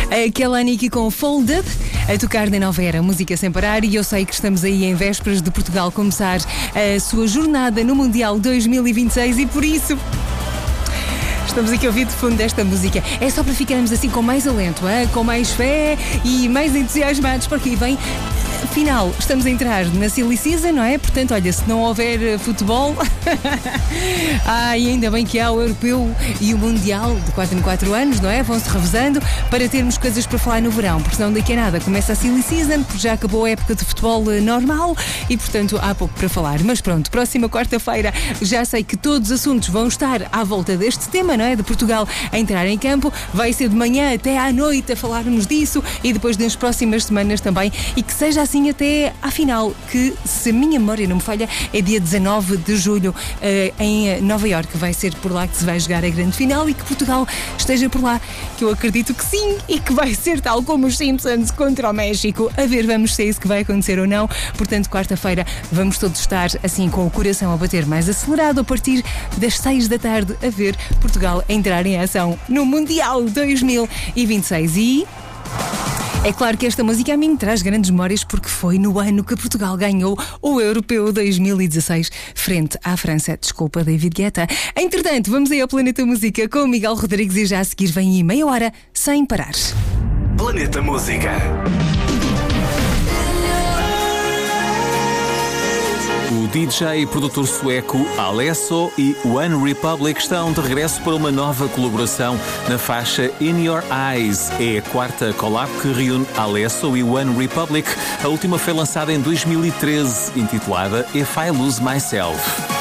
Aquela Niki com Fold Up, a tocar na Nova Era, música sem parar, e eu sei que estamos aí em vésperas de Portugal começar a sua jornada no Mundial 2026 e por isso estamos aqui a ouvir de fundo desta música. É só para ficarmos assim com mais alento, com mais fé e mais entusiasmados, porque aí vem. Afinal, estamos a entrar na Silly Season, não é? Portanto, olha, se não houver futebol, e ainda bem que há o Europeu e o Mundial de 4 em 4 anos, não é? Vão-se revezando para termos coisas para falar no verão, porque senão daqui a nada começa a Silly Season, porque já acabou a época de futebol normal e, portanto, há pouco para falar. Mas pronto, próxima quarta-feira já sei que todos os assuntos vão estar à volta deste tema, não é? De Portugal a entrar em campo. Vai ser de manhã até à noite a falarmos disso e depois nas próximas semanas também, e que seja assim até à final, que, se a minha memória não me falha, é dia 19 de julho em Nova Iorque. Vai ser por lá que se vai jogar a grande final e que Portugal esteja por lá, que eu acredito que sim, e que vai ser tal como os Simpsons contra o México. A ver, vamos se é isso que vai acontecer ou não. Portanto, quarta-feira vamos todos estar assim com o coração a bater mais acelerado a partir das 6 da tarde a ver Portugal entrar em ação no Mundial 2026. E é claro que esta música a mim traz grandes memórias, porque foi no ano que Portugal ganhou o Europeu 2016 frente à França. Desculpa, David Guetta. Entretanto, vamos aí ao Planeta Música com o Miguel Rodrigues e já a seguir vem aí meia hora sem parar. Planeta Música. O DJ e produtor sueco Alesso e One Republic estão de regresso para uma nova colaboração na faixa In Your Eyes. É a quarta collab que reúne Alesso e One Republic. A última foi lançada em 2013, intitulada If I Lose Myself.